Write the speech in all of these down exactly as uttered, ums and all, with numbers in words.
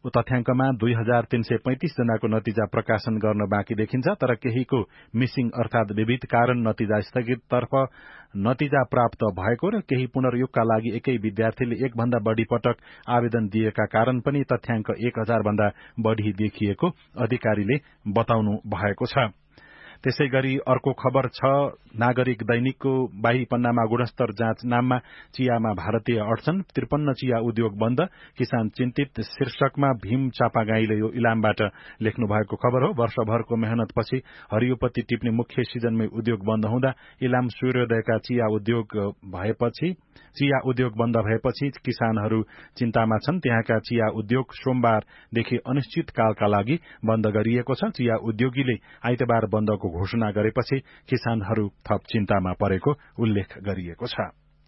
तथ्याङ्कमा दुई हजार तीन सय पैंतिस जनाको नतिजा प्रकाशन गर्न बाँकी देखिन्छ, तर केहीको मिसिङ अर्थात विविध कारण नतिजा स्थगिततर्फ नतिजा प्राप्त भएको र केही पुनर्योगका लागि एकै विद्यार्थीले एक भन्दा बढ़ी पटक आवेदन दिएका कारण पनि तथ्याङ्क एक हजार भन्दा बढ़ी देखिएको अधिकारीले बताउनु भएको छ। त्यसै गरी अर्को खबर छ, नागरिक दैनिकको बाही पन्नामा गुणस्तर जाँच नाममा चियामा भारतीय अडचन, त्रिपन्न चिया उद्योग बन्द, किसान चिन्तित शीर्षकमा भीम चापागाईले यो इलामबाट लेख्नु भएको खबर हो। वर्षभरको मेहनतपछि हरियोपत्ती टिप्ने मुख्य सिजनमै उद्योग बन्द हुँदा इलाम सूर्योदयका चिया उद्योग भएपछि चिया उद्योग बन्द भएपछि किसानहरू चिन्तामा छन्। त्यहाँका चिया उद्योग सोमबारदेखि अनिश्चितकालका लागि बन्द गरिएको छ। चिया उद्योगीले आइतबार बन्दको घोषणा गरेपछि किसानहरू थप चिन्तामा परेको उल्लेख गरिएको छ।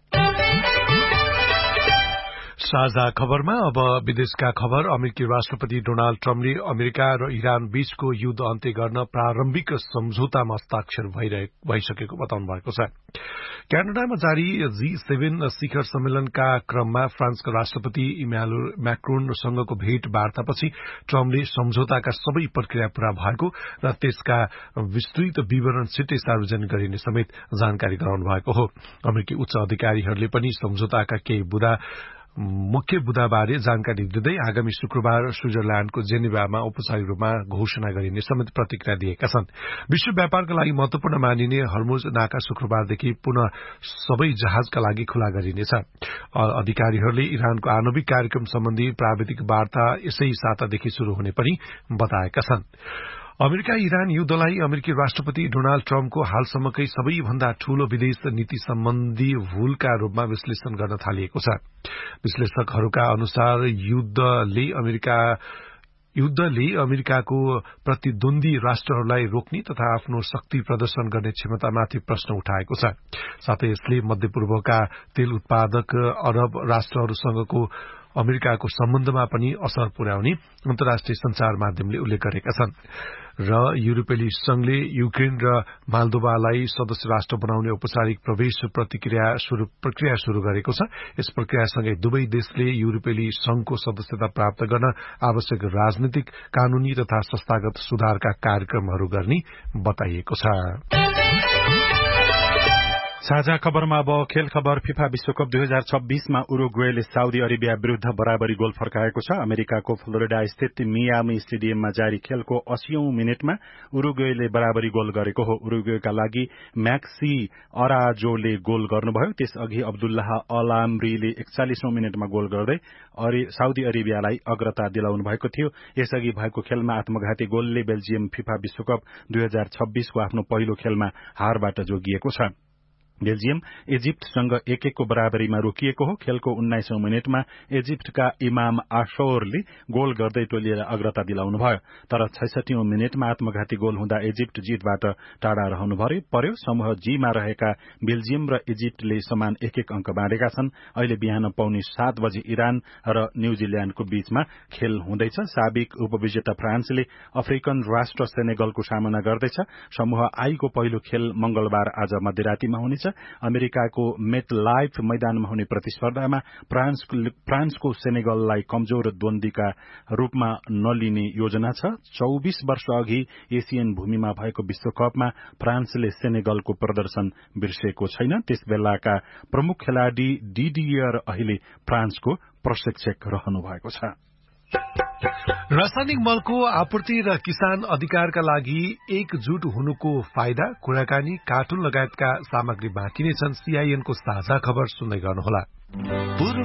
साझा खबरमा अब विदेशका खबर। अमेरिकी राष्ट्रपति डोनाल्ड ट्रम्पले अमेरिका र इरान बीचको युद्ध अन्त्य गर्न प्रारम्भिक सम्झौतामा हस्ताक्षर भइसकेको बताउनु भएको छ। क्यानाडामा जारी जी सेभेन शिखर सम्मेलनका क्रममा फ्रान्सका राष्ट्रपति इमानुएल मैक्रोनसँगको भेटवार्तापछि ट्रम्पले सम्झौताका सबै प्रक्रिया पूरा भएको र त्यसका विस्तृत विवरण छिट्टै सार्वजनिक गरिने समेत जानकारी गराउनु भएको हो। अमेरिकी उच्च अधिकारीहरूले पनि सम्झौताका केही बुदा मुख्य बुदाबारे जानकारी दिँदै आगामी शुक्रबार स्विजरल्याण्डको जेनेभामा औपचारिक रूपमा घोषणा गरिने समेत प्रतिक्रिया दिएका छन्। विश्व व्यापारका लागि महत्वपूर्ण मानिने हर्मुज नाका शुक्रबारदेखि पुनः सबै जहाजका लागि खुला गरिनेछ। अधिकारीहरूले इरानको आणविक कार्यक्रम सम्बन्धी प्राविधिक वार्ता यसै सातादेखि शुरू हुने पनि बताएका छन्। अमेरिका इरान युद्धलाई अमेरिकी राष्ट्रपति डोनाल्ड ट्रम्पको हालसम्मकै सबैभन्दा ठूलो विदेश नीति सम्बन्धी भूलका रूपमा विश्लेषण गर्न थालिएको छ। विश्लेषकहरूका अनुसार युद्धले अमेरिका युद्धले अमेरिकाको प्रतिद्वन्दी राष्ट्रहरूलाई रोक्ने तथा आफ्नो शक्ति प्रदर्शन गर्ने क्षमतामाथि प्रश्न उठाएको छ। साथै यसले मध्यपूर्वका तेल उत्पादक अरब राष्ट्रहरूसँगको अमेरिकाको सम्बन्धमा पनि असर पुर्याउने अन्तर्राष्ट्रिय संचार माध्यमले उल्लेख गरेका छन्। र युरोपेली संघले युक्रेन र माल्दोभालाई सदस्य राष्ट्र बनाउने औपचारिक प्रवेश प्रक्रिया शुरू प्रक्रिया शुरू गरेको छ। यस प्रक्रियासँगै दुवै देशले युरोपेली संघको सदस्यता प्राप्त गर्न आवश्यक राजनीतिक, कानूनी तथा संस्थागत सुधारका कार्यक्रमहरू गर्ने बताइएको छ। साझा खबरमा अब खेल खबर। फिफा विश्वकप दुई हजार छब्बीसमा उरुग्वेले साउदी अरेबिया विरूद्ध बराबरी गोल फर्काएको छ। अमेरिकाको फ्लोरिडा स्थित मियामी स्टेडियममा जारी खेलको अस्सीऔं मिनटमा उरुग्वेले बराबरी गोल गरेको हो। उरुग्वेका लागि म्याक्सी अराजोले गोल गर्नुभयो। त्यसअघि अब्दुल्लाह अलाम्रीले एकचालिसौं मिनटमा गोल गर्दै साउदी अरेबियालाई अग्रता दिलाउनु भएको थियो। यसअघि भएको खेलमा आत्मघाती गोलले बेल्जियम फिफा विश्वकप दुई हजार छब्बीसको आफ्नो पहिलो खेलमा हारबाट जोगिएको छ। बेल्जियम इजिप्टसँग एक एकको बराबरीमा रोकिएको हो। खेलको उन्नाइसौं मिनटमा इजिप्टका इमाम आशोरले गोल गर्दै टोलीलाई अग्रता दिलाउनु भयो, तर छैसठीऔं मिनटमा आत्मघाती गोल हुँदा इजिप्ट जितबाट टाढा रहनु पर्यो। समूह जीमा रहेका बेल्जियम र इजिप्टले समान एक एक अंक बाँडेका छन्। अहिले बिहान पौने सात बजे इरान र न्यूजील्याण्डको बीचमा खेल हुँदैछ। साबिक उपविजेता फ्रान्सले अफ्रिकन राष्ट्र सेनेगलको सामना गर्दैछ। समूह आईको पहिलो खेल मंगलबार आज मध्यरातीमा हुनेछ। अमेरिकाको मेट लाइफ मैदानमा हुने प्रतिस्पर्धामा फ्रान्सको सेनेगललाई कमजोर द्वन्दीका रूपमा नलिने योजना छ। चौबीस वर्ष अघि एसियन भूमिमा भएको विश्वकपमा फ्रान्सले सेनेगलको प्रदर्शन बिर्सेको छैन। त्यस बेलाका प्रमुख खेलाड़ी डिडियर अहिले फ्रान्सको प्रशिक्षक रहनु भएको छ। रासायनिक मलको आपूर्ति र किसान अधिकारका लागि एकजुट हुनुको फाइदा, कुराकानी, कार्टुन लगायतका सामग्री बाँकी नै छन्। सीआईएनको साझा खबर सुन्दै गर्नुहोला।